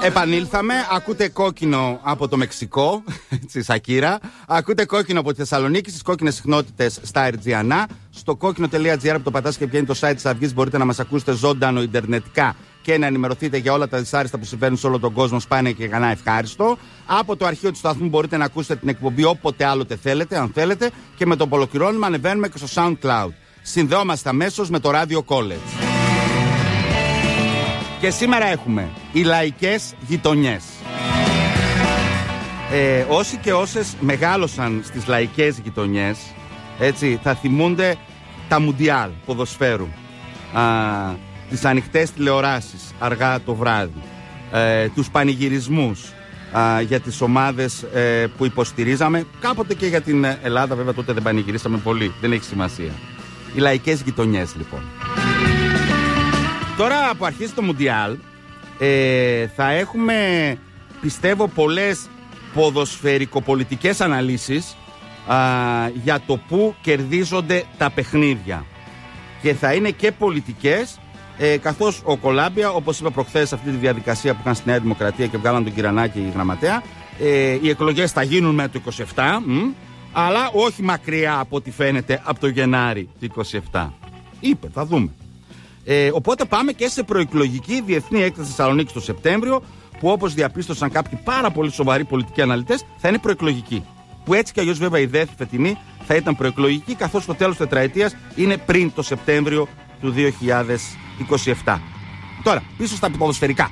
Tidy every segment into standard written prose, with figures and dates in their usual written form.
Επανήλθαμε, ακούτε κόκκινο από το Μεξικό, στη Σακύρα. Ακούτε κόκκινο από τη Θεσσαλονίκη, στις κόκκινες συχνότητες στα Ερτζιανά. Στο κόκκινο.gr που το πατάς και βγαίνει το site της Αυγής, μπορείτε να μας ακούσετε ζωντανό ιντερνετικά και να ενημερωθείτε για όλα τα δυσάρεστα που συμβαίνουν σε όλο τον κόσμο, σπάνια και κανένα ευχάριστο. Από το αρχείο του σταθμού μπορείτε να ακούσετε την εκπομπή όποτε άλλοτε θέλετε, αν θέλετε, και με το απολοκληρώνουμε ανεβαίνουμε και στο SoundCloud. Συνδεόμαστε αμέσως με το Radio College. Και σήμερα έχουμε οι λαϊκές γειτονιές. Όσοι και όσες μεγάλωσαν στις λαϊκές γειτονιές, έτσι, θα θυμούνται τα Μουντιάλ ποδοσφαίρου, τις ανοιχτές τηλεοράσεις αργά το βράδυ, τους πανηγυρισμούς για τις ομάδες που υποστηρίζαμε. Κάποτε και για την Ελλάδα, βέβαια τότε δεν πανηγυρίσαμε πολύ, δεν έχει σημασία. Οι λαϊκές γειτονιές λοιπόν. Τώρα που αρχίζει το Μουντιάλ, θα έχουμε, πιστεύω, πολλές ποδοσφαιρικοπολιτικές αναλύσεις για το πού κερδίζονται τα παιχνίδια. Και θα είναι και πολιτικές, καθώς ο Κολάμπια, όπως είπα προχθές, αυτή τη διαδικασία που είχαν στη Νέα Δημοκρατία και βγάλαν τον Κυρανάκη η γραμματέα, οι εκλογές θα γίνουν με το 27, αλλά όχι μακριά από ό,τι φαίνεται από το Γενάρη του 27. Είπε, θα δούμε. Οπότε πάμε και σε προεκλογική διεθνή έκθεση Θεσσαλονίκη το Σεπτέμβριο, που όπως διαπίστωσαν κάποιοι πάρα πολύ σοβαροί πολιτικοί αναλυτές, θα είναι προεκλογική. Που έτσι κι αλλιώς βέβαια η ΔΕΘ φετινή θα ήταν προεκλογική, καθώς το τέλος τετραετίας είναι πριν το Σεπτέμβριο του 2027. Τώρα, πίσω στα ποδοσφαιρικά.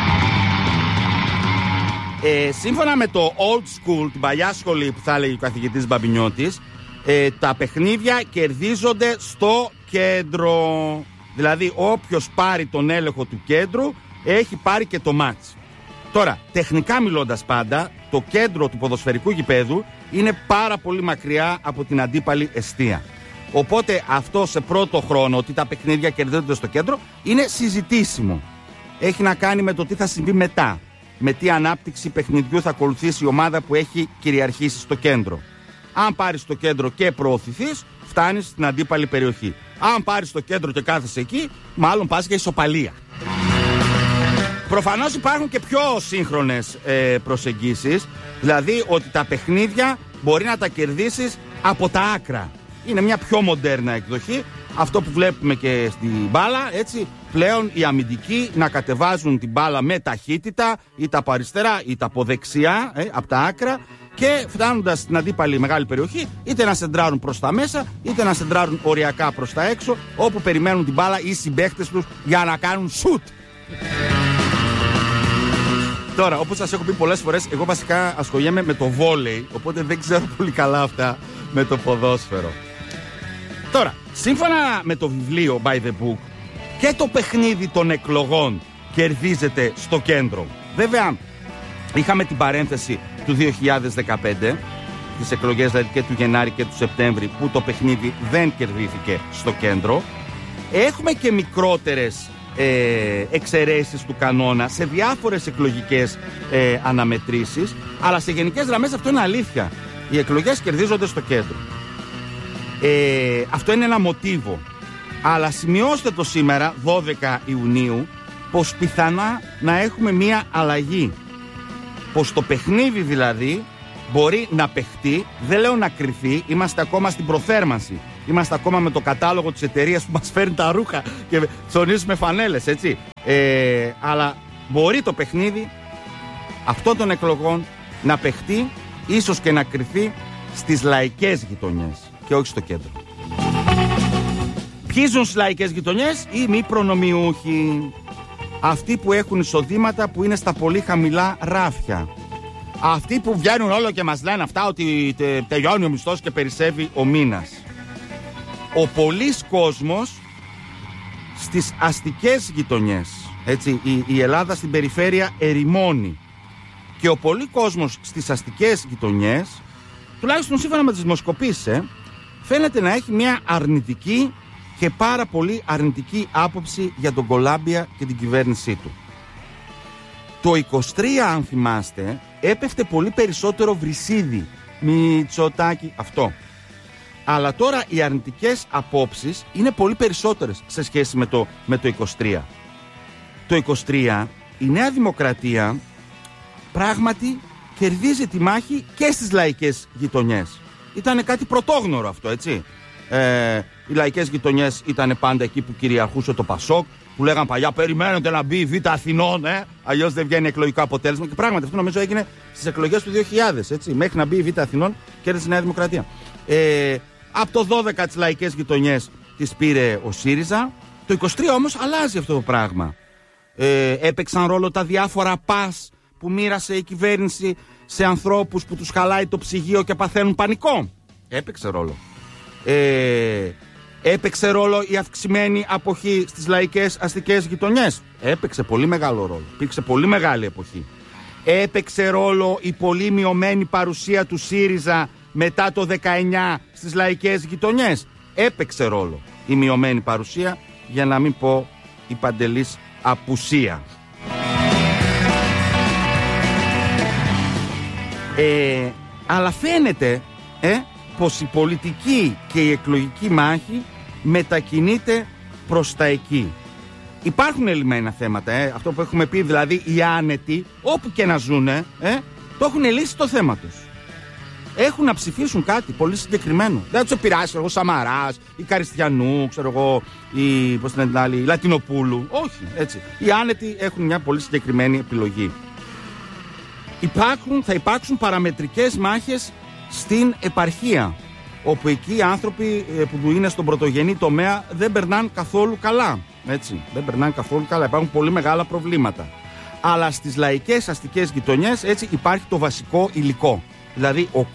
Σύμφωνα με το old school, την παλιά σχολή που θα έλεγε ο καθηγητής Μπαμπινιώτης, τα παιχνίδια κερδίζονται στο κέντρο. Δηλαδή όποιος πάρει τον έλεγχο του κέντρου έχει πάρει και το μάτς. Τώρα, τεχνικά μιλώντας πάντα, το κέντρο του ποδοσφαιρικού γηπέδου είναι πάρα πολύ μακριά από την αντίπαλη εστία. Οπότε αυτό σε πρώτο χρόνο, ότι τα παιχνίδια κερδίζονται στο κέντρο, είναι συζητήσιμο. Έχει να κάνει με το τι θα συμβεί μετά. Με τι ανάπτυξη παιχνιδιού θα ακολουθήσει η ομάδα που έχει κυριαρχήσει στο κέντρο. Αν πάρεις το κέντρο και προωθηθείς, φτάνεις στην αντίπαλη περιοχή. Αν πάρεις το κέντρο και κάθεσαι εκεί, μάλλον πας για ισοπαλία. Προφανώς υπάρχουν και πιο σύγχρονες προσεγγίσεις, δηλαδή ότι τα παιχνίδια μπορεί να τα κερδίσεις από τα άκρα. Είναι μια πιο μοντέρνα εκδοχή, αυτό που βλέπουμε και στην μπάλα, έτσι, πλέον οι αμυντικοί να κατεβάζουν την μπάλα με ταχύτητα, είτε από αριστερά είτε από δεξιά, από τα άκρα, και φτάνοντας στην αντίπαλη μεγάλη περιοχή, είτε να σεντράρουν προς τα μέσα, είτε να σεντράρουν οριακά προς τα έξω, όπου περιμένουν την μπάλα οι συμπαίχτες τους για να κάνουν σουτ. Τώρα, όπως σας έχω πει πολλές φορές, εγώ βασικά ασχολιέμαι με το βόλεϊ, οπότε δεν ξέρω πολύ καλά αυτά με το ποδόσφαιρο. Τώρα, σύμφωνα με το βιβλίο By the Book, και το παιχνίδι των εκλογών κερδίζεται στο κέντρο. Βέβαια, είχαμε την παρένθεση του 2015, τις εκλογές δηλαδή και του Γενάρη και του Σεπτέμβρη, που το παιχνίδι δεν κερδίθηκε στο κέντρο. Έχουμε και μικρότερες εξαιρέσεις του κανόνα σε διάφορες εκλογικές αναμετρήσεις, αλλά σε γενικές γραμμές αυτό είναι αλήθεια. Οι εκλογές κερδίζονται στο κέντρο. Αυτό είναι ένα μοτίβο. Αλλά σημειώστε το σήμερα, 12 Ιουνίου, πως πιθανά να έχουμε μία αλλαγή. Πως το παιχνίδι δηλαδή μπορεί να παιχτεί, δεν λέω να κρυθεί, είμαστε ακόμα στην προθέρμανση. Είμαστε ακόμα με το κατάλογο της εταιρείας που μας φέρνει τα ρούχα και ψωνίζουμε φανέλες, έτσι. Αλλά μπορεί το παιχνίδι αυτών των εκλογών να παιχτεί, ίσως και να κρυθεί στις λαϊκές γειτονιές και όχι στο κέντρο. Ποιοι ζουν στις λαϊκές γειτονιές? Οι μη προνομιούχοι. Αυτοί που έχουν εισοδήματα που είναι στα πολύ χαμηλά ράφια. Αυτοί που βγαίνουν όλο και μας λένε αυτά ότι τελειώνει ο μισθός και περισσεύει ο μήνας. Ο πολύς κόσμος στις αστικές γειτονιές, έτσι, η Ελλάδα στην περιφέρεια ερημώνει. Και ο πολύς κόσμος στις αστικές γειτονιές, τουλάχιστον σύμφωνα με τις δημοσκοπήσεις, φαίνεται να έχει μια αρνητική και πάρα πολύ αρνητική άποψη για τον Κολάμπια και την κυβέρνησή του. Το 23, αν θυμάστε, έπεφτε πολύ περισσότερο Βρυσίδη, Μητσοτάκη, αυτό. Αλλά τώρα οι αρνητικές απόψεις είναι πολύ περισσότερες σε σχέση με το 23. Το 23 η Νέα Δημοκρατία πράγματι κερδίζει τη μάχη και στις λαϊκές γειτονιές. Ήταν κάτι πρωτόγνωρο αυτό, έτσι. Οι λαϊκές γειτονιές ήταν πάντα εκεί που κυριαρχούσε το Πασόκ, που λέγαν παλιά περιμένετε να μπει η Β' Αθηνών, αλλιώς δεν βγαίνει εκλογικό αποτέλεσμα. Και πράγματι αυτό νομίζω έγινε στις εκλογές του 2000, έτσι. Μέχρι να μπει η Β' Αθηνών κέρδισε η Νέα Δημοκρατία. Από το 12 τις λαϊκές γειτονιές τις πήρε ο ΣΥΡΙΖΑ. Το 23 όμως αλλάζει αυτό το πράγμα. Έπαιξαν ρόλο τα διάφορα πας που μοίρασε η κυβέρνηση σε ανθρώπους που τους χαλάει το ψυγείο και παθαίνουν πανικό. Έπαιξε ρόλο. Έπαιξε ρόλο η αυξημένη αποχή στις λαϊκές αστικές γειτονιές. Έπαιξε πολύ μεγάλο ρόλο. Υπήρξε πολύ μεγάλη εποχή. Έπαιξε ρόλο η πολύ μειωμένη παρουσία του ΣΥΡΙΖΑ μετά το 19 στις λαϊκές γειτονιές. Έπαιξε ρόλο η μειωμένη παρουσία, για να μην πω η παντελής απουσία. Αλλά φαίνεται πως η πολιτική και η εκλογική μάχη μετακινείται προς τα εκεί. Υπάρχουν ελλημένα θέματα, αυτό που έχουμε πει, δηλαδή οι άνετοι όπου και να ζουνε, το έχουν λύσει το θέμα τους. Έχουν να ψηφίσουν κάτι πολύ συγκεκριμένο. Δεν τους επηρεάσει ο Σαμαράς, η Καριστιανού, ξέρω εγώ, η Λατινοπούλου. Όχι, έτσι. Οι άνετοι έχουν μια πολύ συγκεκριμένη επιλογή. Θα υπάρξουν παραμετρικές μάχες στην επαρχία, όπου εκεί οι άνθρωποι που είναι στον πρωτογενή τομέα δεν περνάνε καθόλου καλά. Έτσι, δεν περνάνε καθόλου καλά. Υπάρχουν πολύ μεγάλα προβλήματα. Αλλά στις λαϊκές αστικές γειτονιές, έτσι, υπάρχει το βασικό υλικό. Δηλαδή ο